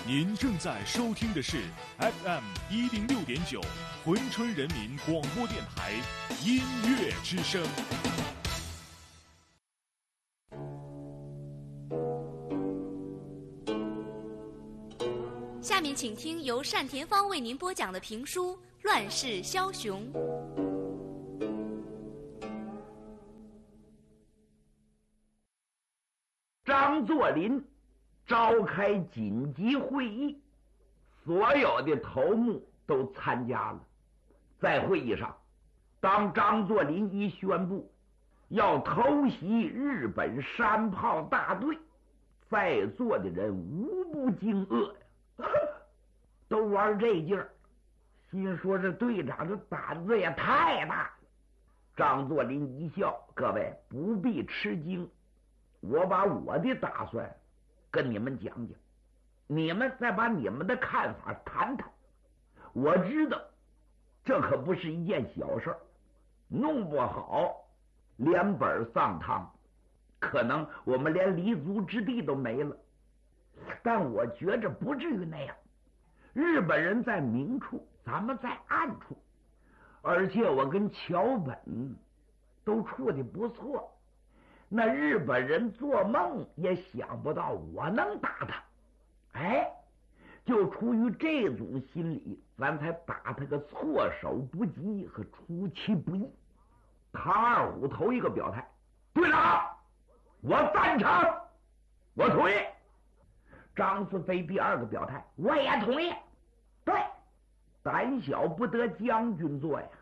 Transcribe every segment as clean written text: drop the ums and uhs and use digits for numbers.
您正在收听的是 FM106.9珲春人民广播电台音乐之声。 下面请听由单田芳为您播讲的评书《乱世枭雄》。 张作霖召开紧急会议，所有的头目都参加了。在会议上，当张作霖一宣布要偷袭日本山炮大队，在座的人无不惊愕呀，都玩这劲儿，心说这队长这胆子也太大了。张作霖一笑，各位不必吃惊，我把我的打算跟你们讲讲，你们再把你们的看法谈谈。我知道这可不是一件小事，弄不好连本丧汤，可能我们连立足之地都没了。但我觉着不至于那样，日本人在明处，咱们在暗处，而且我跟桥本都处的不错，那日本人做梦也想不到我能打他。就出于这种心理，咱才打他个措手不及和出其不意。唐二虎头一个表态，队长，我赞成，我同意。张思飞第二个表态，我也同意。对，胆小不得将军做呀。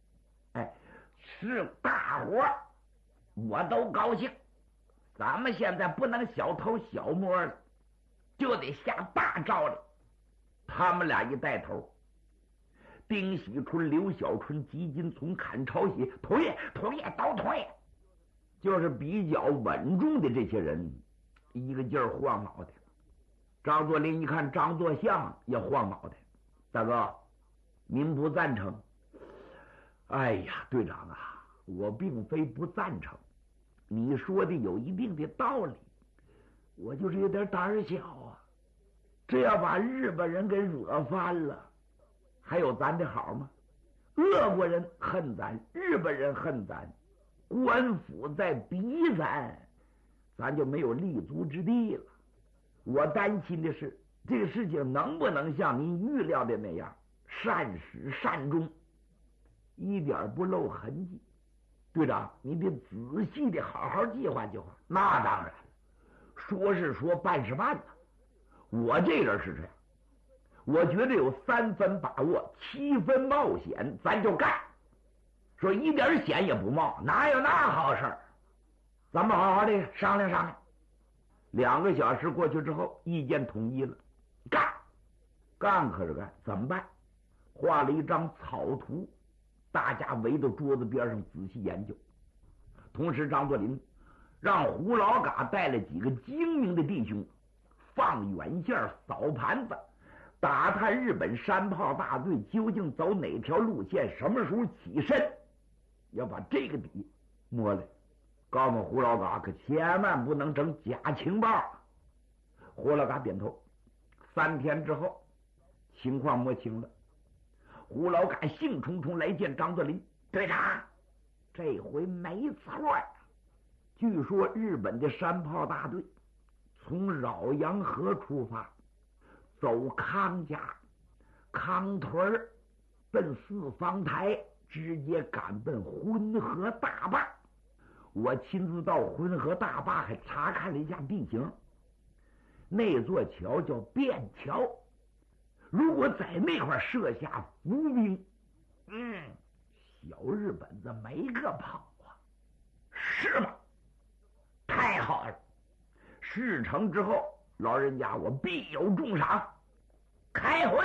是大伙我都高兴，咱们现在不能小偷小摸了，就得下大招了。他们俩一带头，丁喜春、刘小春、吉金从、阚朝喜同意，同意，都同意。就是比较稳重的这些人一个劲儿晃脑袋。张作霖一看张作相也晃脑袋，大哥您不赞成？哎呀，队长啊，我并非不赞成，你说的有一定的道理，我就是有点胆儿小啊。这要把日本人给惹翻了，还有咱的好吗？俄国人恨咱，日本人恨咱，官府在逼咱就没有立足之地了。我担心的是这个事情能不能像您预料的那样善始善终，一点不露痕迹。队长，你得仔细的好好计划计划。那当然，说是说，办是办呢。我这人是这样，我觉得有3分把握，7分冒险，咱就干。说一点险也不冒，哪有那好事儿？咱们好好的商量商量。2个小时过去之后，意见统一了，干可是干，怎么办？画了一张草图，大家围到桌子边上仔细研究。同时张作霖让胡老嘎带了几个精明的弟兄放远线扫盘子，打探日本山炮大队究竟走哪条路线，什么时候起身，要把这个底摸来。告诉胡老嘎可千万不能整假情报。胡老嘎点头。3天之后，情况摸清了，胡老嘎兴冲冲来见张作霖，队长，这回没错呀。据说日本的山炮大队从饶阳河出发，走康家、康屯奔四方台，直接赶奔浑河大坝。我亲自到浑河大坝还查看了一下地形，那座桥叫便桥，如果在那块设下伏兵，小日本子没个跑啊。是吗？太好了，事成之后，老人家我必有重赏。开会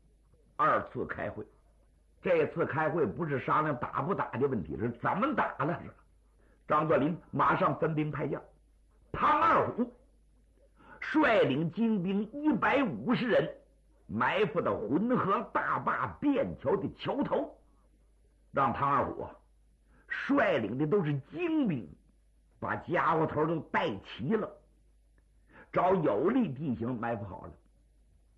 ，2次开会。这次开会不是商量打不打的问题，是怎么打了。张作霖马上分兵派将，唐二虎率领精兵150人埋伏到浑河大坝便桥的桥头，让唐二虎率领的都是精兵，把家伙头都带齐了，找有利地形埋伏好了。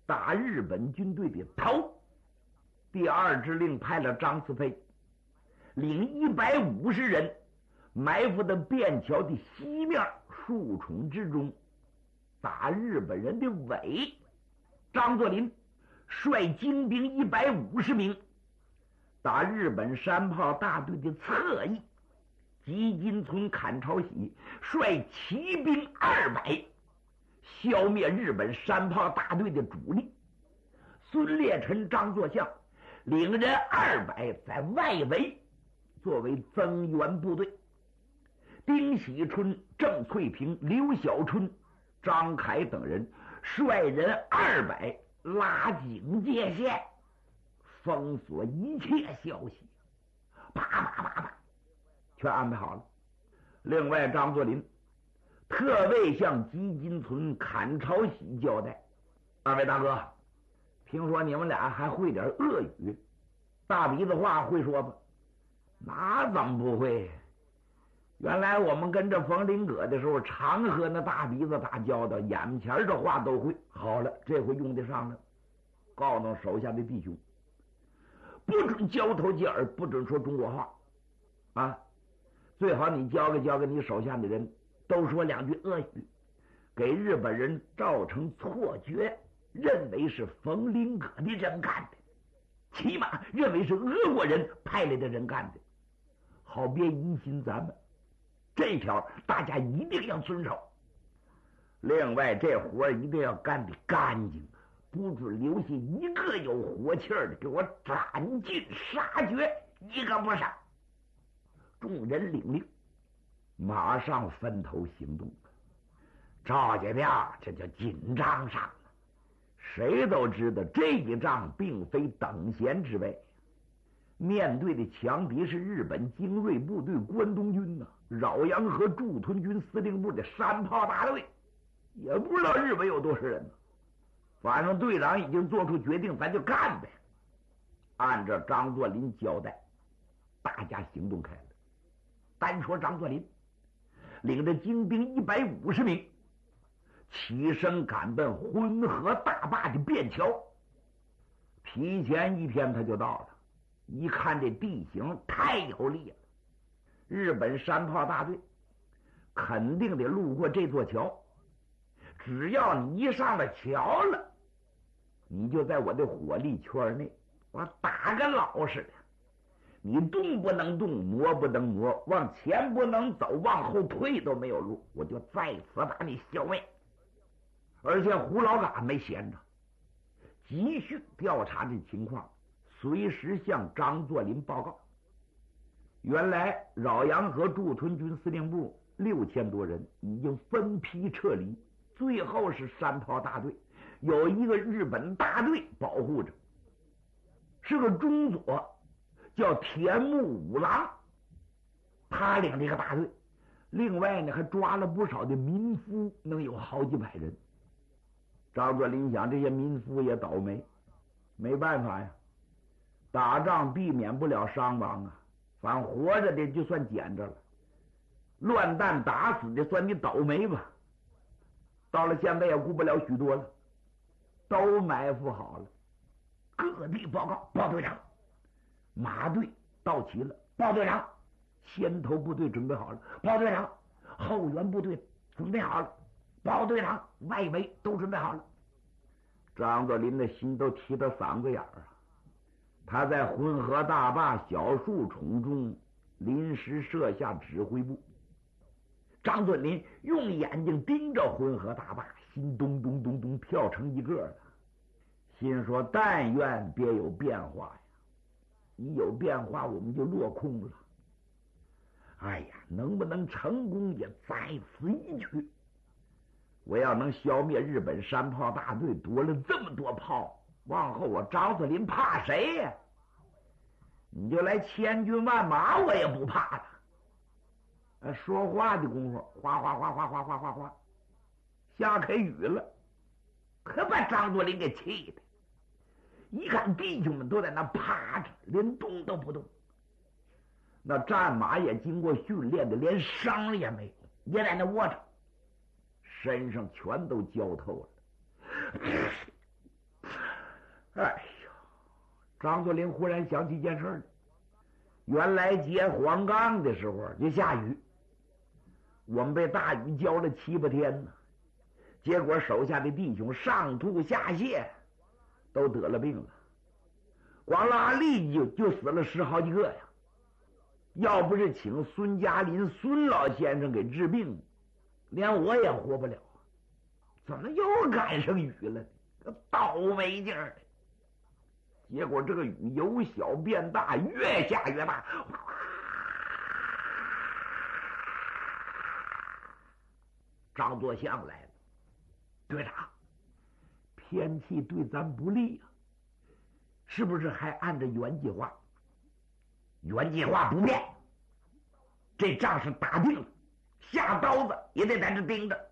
打日本军队的头。第二支令派了张思飞，领150人埋伏在便桥的西面树丛之中，打日本人的尾。张作霖率精兵150名打日本山炮大队的侧翼。吉金村砍朝喜率骑兵200消灭日本山炮大队的主力。孙烈臣、张作相领人200在外围作为增援部队。丁喜春、郑翠萍、刘小春、张凯等人率人200拉警戒线，封锁一切消息，啪啪啪啪，全安排好了。另外，张作霖特为向吉金村、砍朝喜交代：二位大哥，听说你们俩还会点俄语，大鼻子话会说吧？那怎么不会？原来我们跟着冯林葛的时候，常和那大鼻子打交道，眼前的话都会。好了，这回用得上了，告诉手下的弟兄，不准交头接耳，不准说中国话啊！最好你教给你手下的人，都说2句俄语，给日本人造成错觉，认为是冯林葛的人干的，起码认为是俄国人派来的人干的，好别疑心咱们。这条大家一定要遵守。另外，这活一定要干得干净，不准留下一个有活气儿的，给我斩尽杀绝，一个不剩。众人领令，马上分头行动。赵家庙这就紧张上了。谁都知道这一仗并非等闲之辈，面对的强敌是日本精锐部队关东军呐，饶阳和驻屯军司令部的山炮大队，也不知道日本有多少人呢。反正队长已经做出决定，咱就干呗。按照张作霖交代，大家行动开了。单说张作霖领着精兵150名，起身赶奔浑河大坝的便桥。提前1天他就到了，一看这地形太有利了，日本山炮大队肯定得路过这座桥。只要你一上了桥了，你就在我的火力圈内，我打个老实的，你动不能动，挪不能挪，往前不能走，往后退都没有路，我就在此把你消灭。而且胡老嘎没闲着，急需调查这情况，随时向张作霖报告。原来饶阳和驻屯军司令部6000多人已经分批撤离，最后是山炮大队，有一个日本大队保护着，是个中佐，叫田木五郎，他领这个大队。另外呢，还抓了不少的民夫，能有好几百人。张作霖想，这些民夫也倒霉，没办法呀，打仗避免不了伤亡啊，反正活着的就算捡着了，乱弹打死的算你倒霉吧。到了现在也顾不了许多了，都埋伏好了。各地报告，报队长，马队到齐了，报队长，先头部队准备好了，报队长，后援部队准备好了，报队长，外围都准备好了。张作霖的心都提到嗓子眼儿啊！他在浑河大坝小树丛中临时设下指挥部。张作霖用眼睛盯着浑河大坝，心咚咚咚咚跳成一个了，心说：但愿别有变化呀！一有变化，我们就落空了。哎呀，能不能成功也在此一举。我要能消灭日本山炮大队，夺了这么多炮，往后我张作霖怕谁呀？你就来千军万马，我也不怕了。说话的功夫，哗哗哗哗哗哗哗哗，下开雨了，可把张作霖给气的。一看弟兄们都在那趴着，连动都不动。那战马也经过训练的，连伤也没有，也在那窝着，身上全都焦透了。 哎呀，张作霖忽然想起一件事来。原来接黄冈的时候就下雨，我们被大雨浇了7、8天呢。结果手下的弟兄上吐下泻，都得了病了。光拉力就死了10好几个呀！要不是请孙家林孙老先生给治病，连我也活不了。怎么又赶上雨了呢？倒霉劲儿！结果这个雨由小变大，越下越大。张作相来了，队长，天气对咱不利啊，是不是还按照原计划？原计划不变，这仗是打定了，下刀子也得在这盯着。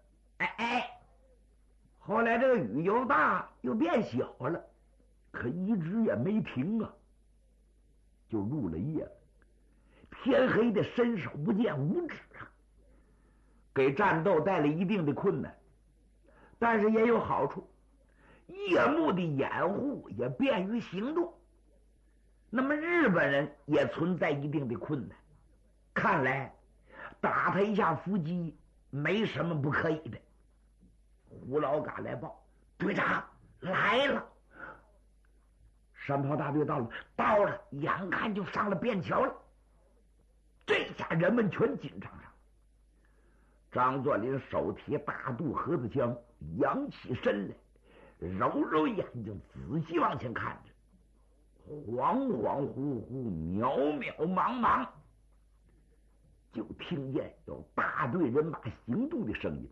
后来这个雨又大又变小了，可一直也没停啊，就入了夜了。天黑的伸手不见五指啊，给战斗带来一定的困难，但是也有好处，夜幕的掩护也便于行动。那么日本人也存在一定的困难，看来打他一下伏击没什么不可以的。胡老嘎来报，队长来了，山炮大队到了，眼看就上了便桥了。这下人们全紧张上了。张作霖手提大肚盒子枪，扬起身来，揉揉眼睛，仔细往前看着，恍恍惚惚，渺渺茫茫，就听见有大队人马行动的声音。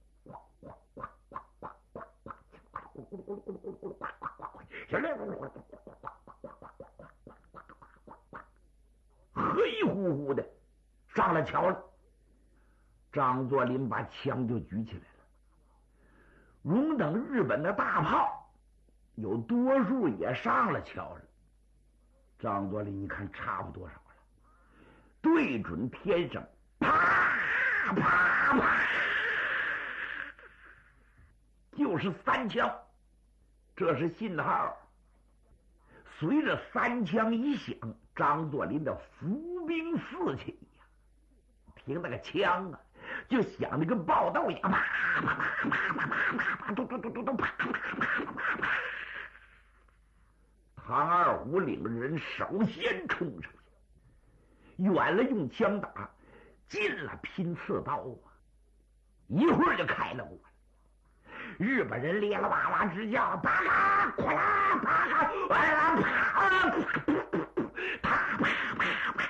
黑乎乎的上了桥了。张作霖把枪就举起来了。容等日本的大炮有多数也上了桥了。张作霖一看差不多少了，对准天上，啪啪啪，就是3枪。这是信号。随着3枪一响，张作霖的伏兵四起呀！听那个枪啊，就响得跟爆豆一样，啪啪啪啪啪啪啪，嘟嘟嘟嘟嘟，啪啪啪啪啪啪。唐二虎领着人首先冲上去，远了用枪打，近了拼刺刀啊！一会儿就开了过来。日本人咧啦哇哇直叫，啪啦哗啦啪啦哇啦啪啪啪啪啪。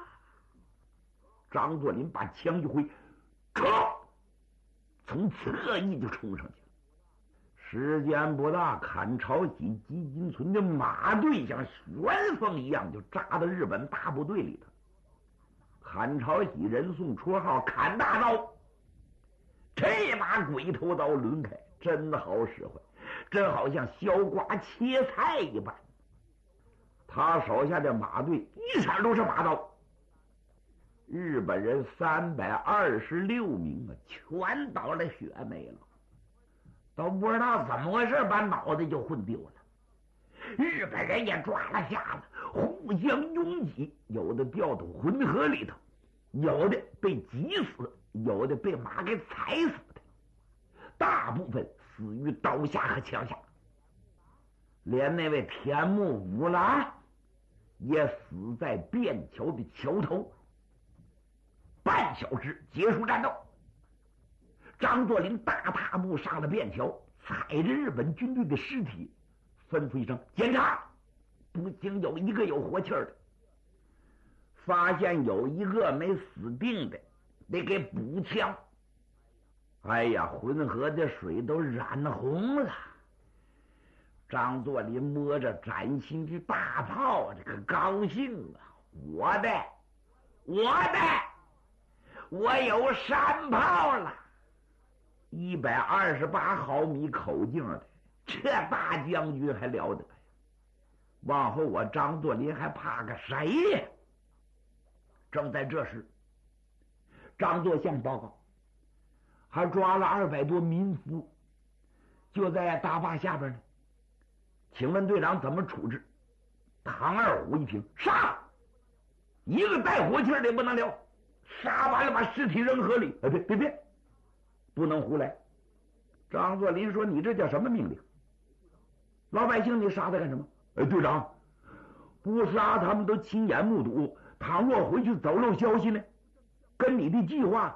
张作霖把枪一挥，冲，从侧翼就冲上去了。时间不大，坎朝喜基金村的马队像旋风一样就扎到日本大部队里头。坎朝喜人送绰号砍大刀，这把鬼头刀抡开真好使唤，真好像削瓜切菜一般。他手下的马队一场都是马刀，日本人326名啊，全倒了血没了，都不知道怎么回事，把脑袋就混丢了。日本人也抓了下了，互相拥挤，有的掉到浑河里头，有的被挤死，有的被马给踩死的，大部分死于刀下和枪下。连那位田木五郎也死在便桥的桥头。半小时结束战斗，张作霖大踏步上了便桥，踩着日本军队的尸体，吩咐一声检查，不行有一个有活气儿的，发现有一个没死定的，得给补枪。哎呀，浑河的水都染红了。张作霖摸着崭新的大炮，这个高兴啊！我有山炮了，128毫米口径的，这大将军还了得呀！往后我张作霖还怕个谁呀？正在这时，张作相报告，还抓了200多民夫，就在大坝下边呢。 请问队长怎么处置？唐二虎一听，杀！一个带火气的也不能留，杀完了把尸体扔河里。别，不能胡来。张作霖说：“你这叫什么命令？老百姓你杀他干什么？”队长，不杀他们都亲眼目睹，倘若回去走漏消息呢，跟你的计划